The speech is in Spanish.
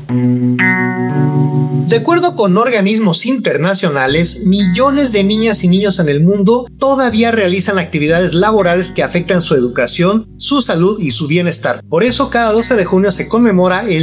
De acuerdo con organismos internacionales, millones de niñas y niños en el mundo todavía realizan actividades laborales que afectan su educación, su salud y su bienestar. Por eso, cada 12 de junio se conmemora el